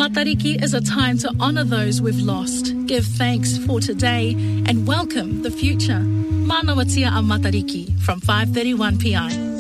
Matariki is a time to honour those we've lost, give thanks for today, and welcome the future. Manawatia a Matariki from 5:31 p.m.